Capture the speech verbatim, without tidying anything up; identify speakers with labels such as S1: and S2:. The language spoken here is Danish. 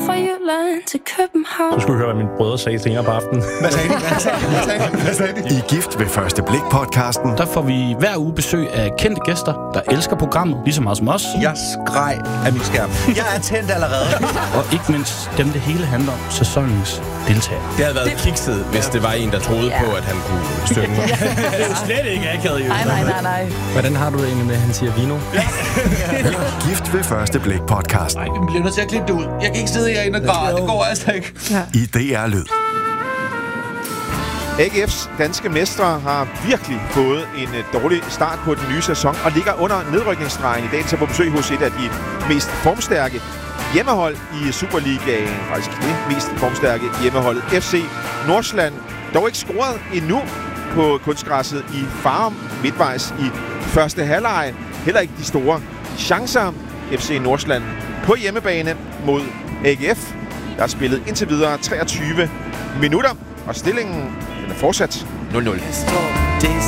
S1: fra Jylland til København.
S2: Du skulle høre, hvad mine brødre sagde senere på aftenen.
S3: Hvad sagde de? Hvad sagde de? Hvad sagde de? Hvad sagde de?
S4: I Gift ved første blik-podcasten.
S5: Der får vi hver uge besøg af kendte gæster, der elsker programmet, lige så meget som os.
S3: Jeg skreg af min skærm. Jeg er tændt allerede.
S5: Og ikke mindst dem, det hele handler om, sæsonens deltager.
S6: Det havde været det... kikset, hvis det var en, der troede ja. på, at han kunne synge.
S2: Det er jo slet ikke akavet, jo.
S1: Nej, nej, nej, nej.
S7: Hvordan har du det egentlig med, at han siger vino?
S4: Gift ved første blik-podcasten.
S3: Nej, vi bliver nødt til at klippe det ud. Jeg kan ikke sidde herinde og græde. Det går altså ikke.
S1: Ja.
S4: I D R Lyd.
S8: A G F's danske mestre har virkelig fået en dårlig start på den nye sæson og ligger under nedrykningsstregen i dag til på besøg hos et af de mest formstærke hjemmehold i Superligaen. Faktisk det mest formstærke hjemmeholdet F C Nordsjælland. Dog ikke scoret endnu på kunstgræsset i Farum midtvejs i første halvleg. Heller ikke de store chancer. F C Nordsjælland på hjemmebane mod A G F. Der er spillet indtil videre treogtyve minutter, og stillingen den er fortsat nul nul.